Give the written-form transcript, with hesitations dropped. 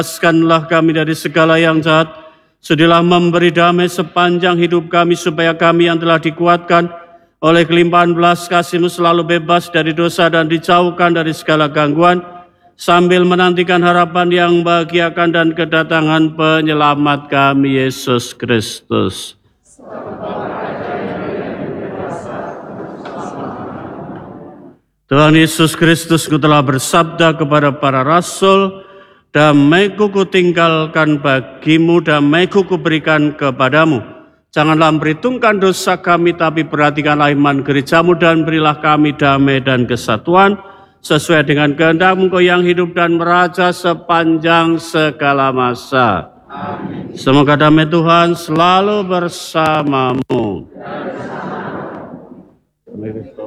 Bebaskanlah kami dari segala yang jahat. Sudilah memberi damai sepanjang hidup kami, supaya kami yang telah dikuatkan oleh kelimpahan belas kasih-Mu selalu bebas dari dosa dan dijauhkan dari segala gangguan, sambil menantikan harapan yang membahagiakan dan kedatangan penyelamat kami, Yesus Kristus. Tuhan Yesus Kristus telah bersabda kepada para rasul, damai-Ku kutinggalkan bagimu, damai-Ku kuberikan kepadamu. Janganlah memperhitungkan dosa kami, tapi perhatikanlah iman gereja-Mu dan berilah kami damai dan kesatuan, sesuai dengan kehendak-Mu yang hidup dan meraja sepanjang segala masa. Amin. Semoga damai Tuhan selalu bersamamu.